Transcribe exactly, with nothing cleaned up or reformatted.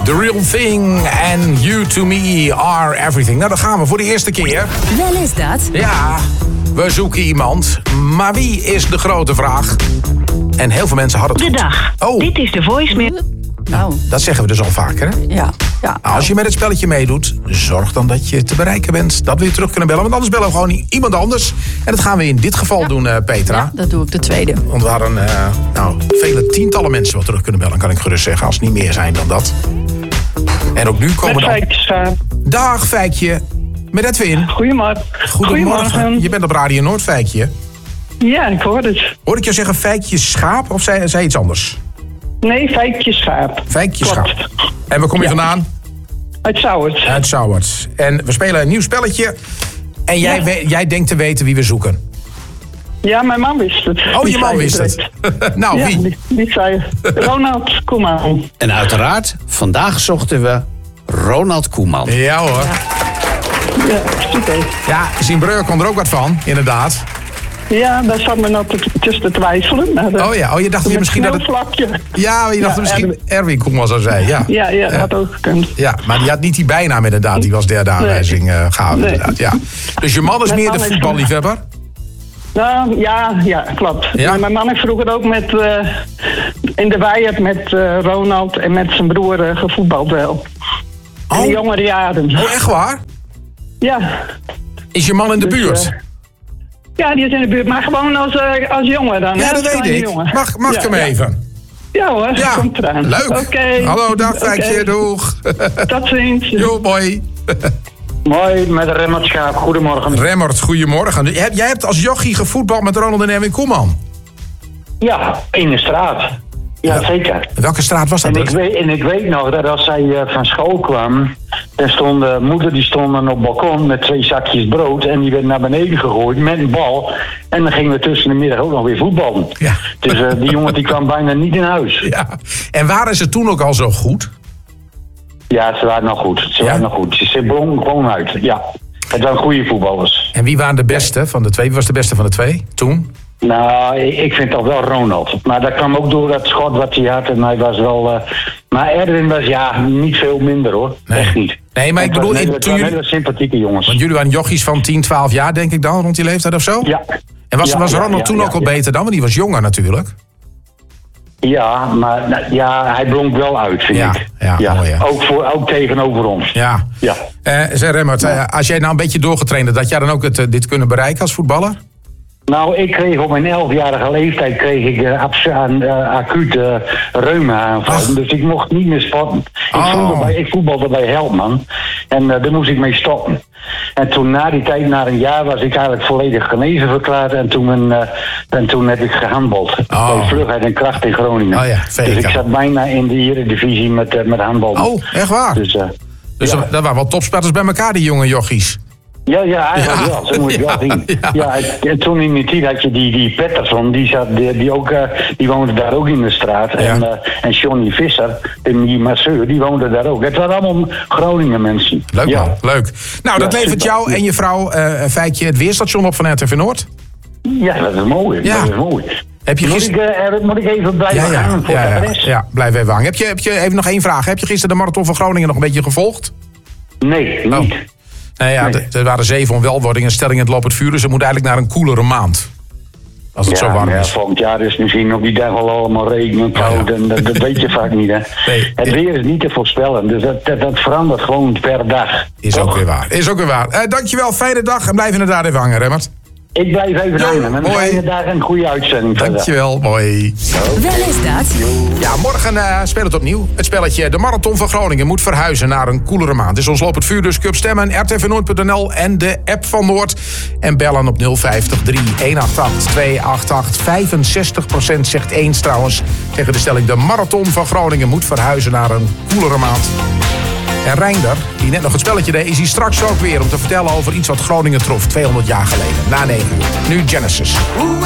The Real Thing and You to Me Are Everything. Nou, dan gaan we voor de eerste keer. Wel is dat. Ja, we zoeken iemand. Maar wie is de grote vraag? En heel veel mensen hadden het De goed. dag. Oh. Dit is de voicemail. Nou, dat zeggen we dus al vaker, hè? Ja. ja. Als je met het spelletje meedoet, zorg dan dat je te bereiken bent. Dat we je terug kunnen bellen, want anders bellen we gewoon iemand anders. En dat gaan we in dit geval ja. doen, uh, Petra. Ja, dat doe ik de tweede. Want we hadden uh, nou, vele tientallen mensen wat terug kunnen bellen, kan ik gerust zeggen. Als het niet meer zijn dan dat. En ook nu komen dan... Dag, Feikje. Met Edwin. Goedemorgen. Goedemorgen. Goedemorgen. Je bent op Radio Noord, Feikje. Ja, ik hoor het. Hoorde ik jou zeggen Feikje Schaap of zei, zei iets anders? Nee, Feikje Schaap. Feikje Klopt. Schaap. En waar kom je Ja. vandaan? Uit Sauwert. Uit Sauwert. En we spelen een nieuw spelletje. En jij, Ja. we, jij denkt te weten wie we zoeken. Ja, mijn man wist het. Oh, Die je man zei wist het. direct. Nou, Ja, wie? die, die zei Ronald Koeman. En uiteraard, vandaag zochten we Ronald Koeman. Ja hoor. Ja, super. Ja, Zienbreur kon er ook wat van, inderdaad. Ja, daar zat me nog te- tussen te twijfelen. Maar de- Oh ja, oh, je dacht dat je misschien dat het... Vlakje. Ja, je dacht dat Ja, misschien Erwin. Erwin Koeman zou zijn, ja. Ja, ja, dat had ook gekund. Ja, maar die had niet die bijnaam inderdaad. Die was derde aanwijzing uh, gehouden Nee. inderdaad, ja. Dus je man is Mijn meer de man is- voetballiefhebber? Nou, ja, ja, klopt. Ja? Maar mijn man heeft vroeger ook met, uh, in de Weijert met uh, Ronald en met zijn broer uh, gevoetbald wel. In de Oh. jongere jaren. Oh, echt waar? Ja. Is je man in de Dus, buurt? uh, Ja, die is in de buurt, maar gewoon als, uh, als jongen dan. ja, hè, dat als weet kleine ik. jongen. Mag, mag ik Ja, hem ja. even? Ja hoor, Ja, komt eraan. leuk. Oké. Hallo, dag Feikje, Oké. doeg. Tot ziens. Jo, mooi. Mooi, met Remmert Schaap. Goedemorgen. Remmert, goedemorgen. Jij jij hebt als jochie gevoetbald met Ronald en Erwin Koeman. Ja, in de straat. Ja, zeker. Welke straat was dat? En ik, weet, en ik weet nog dat als zij uh, van school kwam, dan stond de moeder die stond op het balkon met twee zakjes brood en die werd naar beneden gegooid met een bal. En dan gingen we tussen de middag ook nog weer voetballen. Ja. Dus uh, die jongen die kwam bijna niet in huis. Ja. En waren ze toen ook al zo goed? Ja, ze waren nog goed. Ze Ja? waren nog goed. Ze, ze blonken gewoon uit. Ja, het waren goede voetballers. En wie waren de beste van de twee? Wie was de beste van de twee toen? Nou, ik ik vind toch wel Ronald. Maar dat kwam ook door dat schot wat hij had. En hij was wel... Uh, maar Erwin was ja, niet veel minder hoor. Nee. Echt niet. Nee, maar ik Het bedoel, waren in- hele- toen het waren jullie- hele sympathieke jongens. Want jullie waren jochies van tien, twaalf jaar, denk ik dan, rond die leeftijd of zo? Ja. En was, Ja, was ja, Ronald ja, toen ja, ook al ja. beter dan? Want die was jonger natuurlijk. Ja, maar nou, ja, hij blonk wel uit, vind Ja, ik. ja, mooi, hè. Ook, voor, ook tegenover ons. Ja. Ja. Eh zeg Remmert, eh, als jij nou een beetje doorgetraind had, dat jij dan ook het, eh, dit kunnen bereiken als voetballer? Nou, ik kreeg op mijn elfjarige leeftijd kreeg ik uh, abs- aan, uh, acute reuma-aanval. Ach. Dus ik mocht niet meer sporten. Ik, Oh. voelde bij, ik voetbalde bij Helpman. En uh, daar moest ik mee stoppen. En toen na die tijd, na een jaar, was ik eigenlijk volledig genezen verklaard. En toen, uh, en toen heb ik gehandbald. Oh. Bij Vlugheid en Kracht in Groningen. Oh ja, dus V K. ik zat bijna in de Eredivisie met, uh, met handbal. Oh, echt waar? Dus, uh, Dus ja. dat, dat waren wel topspetters bij elkaar, die jonge jochies. Ja, ja, eigenlijk Ja. wel. Zo moet je het wel zien. Ja. Ja, en toen in die tijd had je die, die Pettersson, die, zat, die, die, ook, uh, die woonde daar ook in de straat. Ja. En, uh, en Johnny Visser, de, die masseur, die woonde daar ook. Het waren allemaal Groningen mensen. Leuk ja. man, leuk. Nou, dat Ja, levert super. jou en je vrouw, eh Feikje, het weerstation op van R T V Noord. Ja, dat is mooi. Ja. Dat is mooi. Heb je Moet, gister- ik, uh, er- moet ik even blijven Ja, ja, hangen voor ja, het ja, adres? ja, blijf even hangen. Heb je, heb je even nog één vraag? Heb je gisteren de Marathon van Groningen nog een beetje gevolgd? Nee, niet. Oh. Nou ja, Nee. d- er waren zeven onwelwordingen, stellingen het loopt het vuur. Dus ze moet eigenlijk naar een koelere maand. Als het Ja, zo warm maar ja, is. volgend jaar is misschien op die dag al allemaal regen, koud Ja. en dat, dat weet je vaak niet. Hè. Nee. Het weer is niet te voorspellen, dus dat, dat, dat verandert gewoon per dag. Is Toch? ook weer waar. Is ook weer waar. Eh, dankjewel, fijne dag en blijf inderdaad even hangen, Remmert. Ik blijf even Jo, hangen. En een mooi. fijne dag en een goede uitzending. verder. Dankjewel, mooi. Wel is dat. Ja, morgen eh speelt het opnieuw. Het spelletje De Marathon van Groningen moet verhuizen naar een koelere maand. Dus ons loopt het vuur, dus Cup stemmen, r t v noord punt n l en de app van Noord. En bellen op nul vijftig drie honderdachtenachtig tweehonderdachtenachtig. vijfenzestig procent zegt eens trouwens tegen de stelling... De Marathon van Groningen moet verhuizen naar een koelere maand. En Reinder, die net nog het spelletje deed, is hier straks ook weer... om te vertellen over iets wat Groningen trof tweehonderd jaar geleden. Na negen uur. Nu Genesis. Ooh,